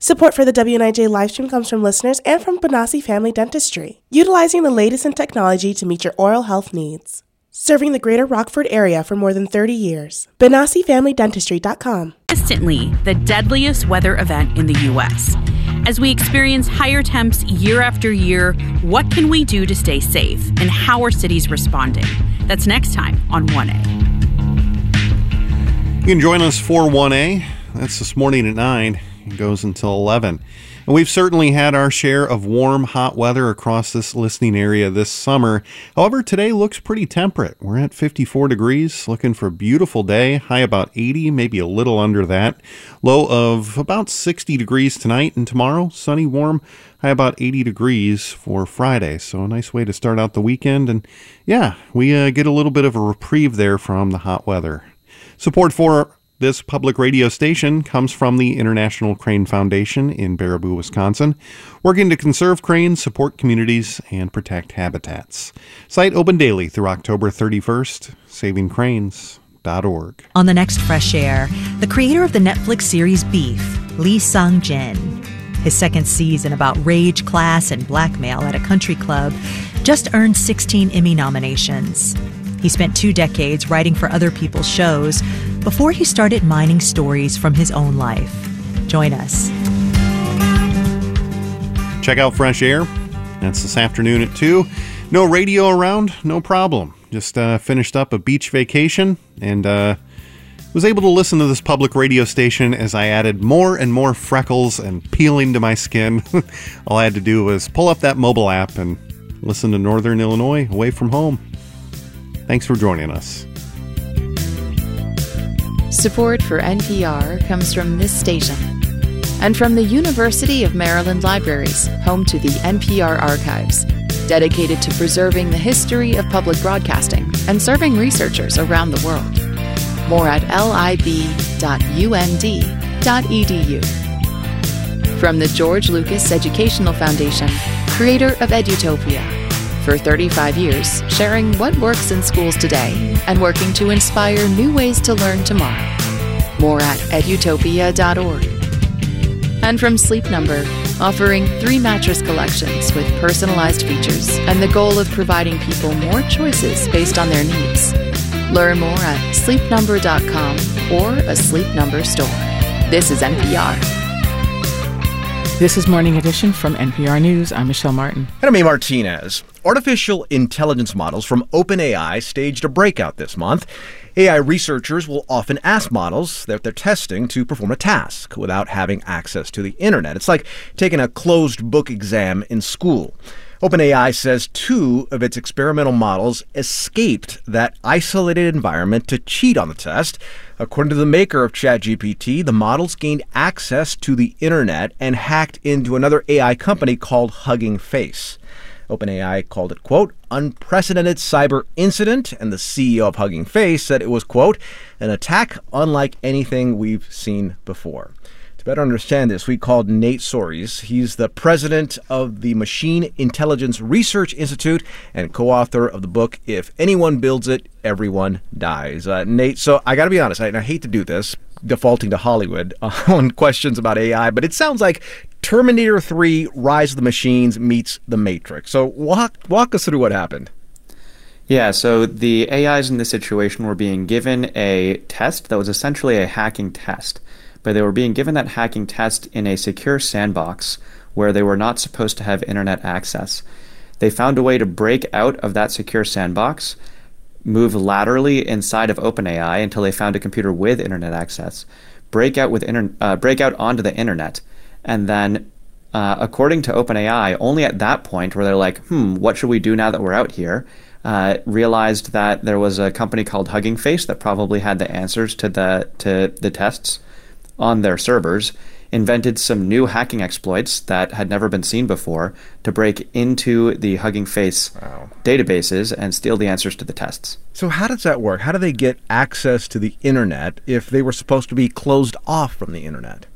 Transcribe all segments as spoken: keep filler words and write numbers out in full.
Support for the W N I J livestream comes from listeners and from Benassi Family Dentistry, utilizing the latest in technology to meet your oral health needs. Serving the greater Rockford area for more than thirty years. Benassi Family Dentistry dot com. Consistently the deadliest weather event in the U S. As we experience higher temps year after year, what can we do to stay safe, and how are cities responding? That's next time on one A. You can join us for one A. That's this morning at nine. It goes until eleven. And we've certainly had our share of warm, hot weather across this listening area this summer. However, today looks pretty temperate. We're at fifty-four degrees, looking for a beautiful day. High about eighty, maybe a little under that. Low of about sixty degrees tonight, and tomorrow, sunny, warm, high about eighty degrees for Friday. So a nice way to start out the weekend. And yeah, we uh, get a little bit of a reprieve there from the hot weather. Support for this public radio station comes from the International Crane Foundation in Baraboo, Wisconsin, working to conserve cranes, support communities, and protect habitats. Site open daily through October thirty-first, saving cranes dot org. On the next Fresh Air, the creator of the Netflix series Beef, Lee Sung-jin. His second season about rage, class, and blackmail at a country club just earned sixteen Emmy nominations. He spent two decades writing for other people's shows before he started mining stories from his own life. Join us. Check out Fresh Air. That's this afternoon at two. No radio around? No problem. Just uh, finished up a beach vacation and uh, was able to listen to this public radio station as I added more and more freckles and peeling to my skin. All I had to do was pull up that mobile app and listen to Northern Illinois away from home. Thanks for joining us. Support for N P R comes from this station and from the University of Maryland Libraries, home to the N P R Archives, dedicated to preserving the history of public broadcasting and serving researchers around the world. More at lib dot u n d dot e d u. From the George Lucas Educational Foundation, creator of Edutopia. For thirty-five years, sharing what works in schools today and working to inspire new ways to learn tomorrow. More at edutopia dot org. And from Sleep Number, offering three mattress collections with personalized features and the goal of providing people more choices based on their needs. Learn more at sleep number dot com or a Sleep Number store. This is N P R. This is Morning Edition from N P R News. I'm Michelle Martin. And I'm A. Martinez. Artificial intelligence models from OpenAI staged a breakout this month. A I researchers will often ask models that they're testing to perform a task without having access to the internet. It's like taking a closed book exam in school. OpenAI says two of its experimental models escaped that isolated environment to cheat on the test. According to the maker of ChatGPT, the models gained access to the internet and hacked into another A I company called Hugging Face. OpenAI called it, quote, unprecedented cyber incident, and the C E O of Hugging Face said it was, quote, an attack unlike anything we've seen before. To better understand this, we called Nate Soares. He's the president of the Machine Intelligence Research Institute and co-author of the book, If Anyone Builds It, Everyone Dies. Uh, Nate, so I got to be honest, I, I hate to do this, defaulting to Hollywood uh, on questions about A I, but it sounds like Terminator three, Rise of the Machines meets The Matrix. So walk walk us through what happened. Yeah, so the A Is in this situation were being given a test that was essentially a hacking test, but they were being given that hacking test in a secure sandbox where they were not supposed to have internet access. They found a way to break out of that secure sandbox, move laterally inside of OpenAI until they found a computer with internet access, break out with inter- uh, break out onto the internet, and then, uh, according to OpenAI, only at that point where they're like, hmm, what should we do now that we're out here, uh, realized that there was a company called Hugging Face that probably had the answers to the to the tests on their servers, invented some new hacking exploits that had never been seen before to break into the Hugging Face wow. databases and steal the answers to the tests. So how does that work? How do they get access to the internet if they were supposed to be closed off from the internet?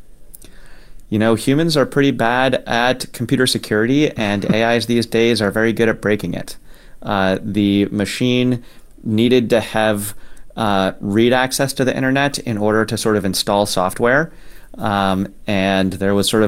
You know, humans are pretty bad at computer security, and A Is these days are very good at breaking it. Uh, the machine needed to have uh, read access to the internet in order to sort of install software. Um, and there was sort of